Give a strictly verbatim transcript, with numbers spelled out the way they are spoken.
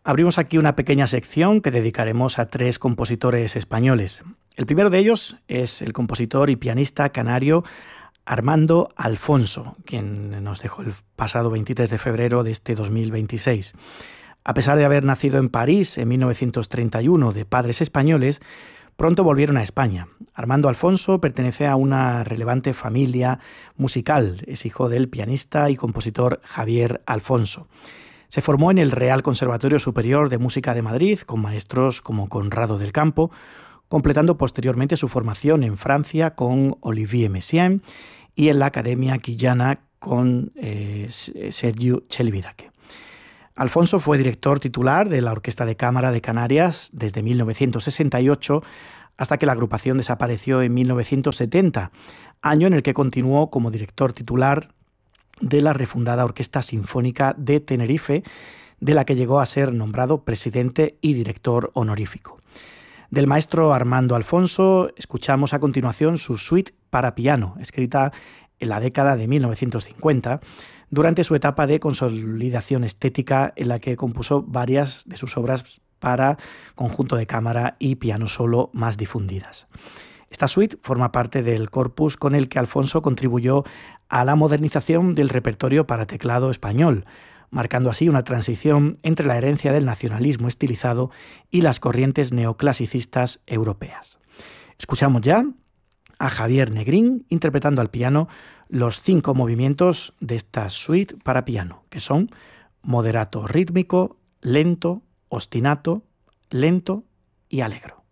Abrimos aquí una pequeña sección que dedicaremos a tres compositores españoles. El primero de ellos es el compositor y pianista canario Armando Alfonso, quien nos dejó el pasado veintitrés de febrero de este dos mil veintiséis. A pesar de haber nacido en París en mil novecientos treinta y uno de padres españoles, pronto volvieron a España. Armando Alfonso pertenece a una relevante familia musical. Es hijo del pianista y compositor Javier Alfonso. Se formó en el Real Conservatorio Superior de Música de Madrid con maestros como Conrado del Campo, completando posteriormente su formación en Francia con Olivier Messiaen y en la Academia Quillana con eh, Sergiu Celibidache. Alfonso fue director titular de la Orquesta de Cámara de Canarias desde mil novecientos sesenta y ocho hasta que la agrupación desapareció en mil novecientos setenta, año en el que continuó como director titular de la refundada Orquesta Sinfónica de Tenerife, de la que llegó a ser nombrado presidente y director honorífico. Del maestro Armando Alfonso escuchamos a continuación su suite para piano, escrita en la década de mil novecientos cincuenta, durante su etapa de consolidación estética en la que compuso varias de sus obras para conjunto de cámara y piano solo más difundidas. Esta suite forma parte del corpus con el que Alfonso contribuyó a la modernización del repertorio para teclado español, marcando así una transición entre la herencia del nacionalismo estilizado y las corrientes neoclasicistas europeas. Escuchamos ya a Javier Negrín interpretando al piano los cinco movimientos de esta suite para piano, que son moderato rítmico, lento, ostinato, lento y alegro.